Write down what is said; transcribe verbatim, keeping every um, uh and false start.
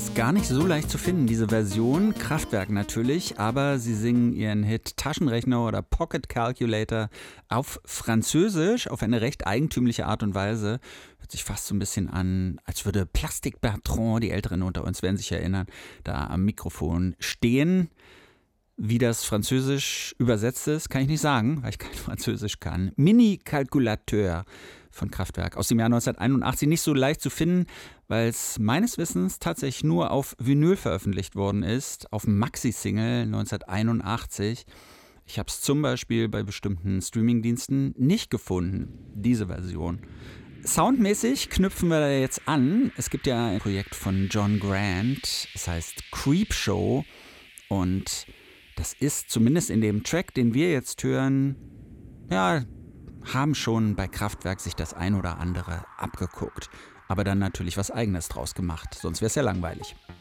ist gar nicht so leicht zu finden, diese Version. Kraftwerk natürlich, aber sie singen ihren Hit Taschenrechner oder Pocket Calculator auf Französisch, auf eine recht eigentümliche Art und Weise. Hört sich fast so ein bisschen an, als würde Plastic Bertrand, die Älteren unter uns werden sich erinnern, da am Mikrofon stehen. Wie das Französisch übersetzt ist, kann ich nicht sagen, weil ich kein Französisch kann. Mini Calculateur von Kraftwerk aus dem Jahr neunzehnhunderteinundachtzig. Nicht so leicht zu finden, weil es meines Wissens tatsächlich nur auf Vinyl veröffentlicht worden ist, auf Maxi-Single neunzehnhunderteinundachtzig. Ich habe es zum Beispiel bei bestimmten Streamingdiensten nicht gefunden, diese Version. Soundmäßig knüpfen wir da jetzt an. Es gibt ja ein Projekt von John Grant, das heißt Creepshow, und das ist zumindest in dem Track, den wir jetzt hören, ja, haben schon bei Kraftwerk sich das ein oder andere abgeguckt. Aber dann natürlich was Eigenes draus gemacht, sonst wäre es ja langweilig.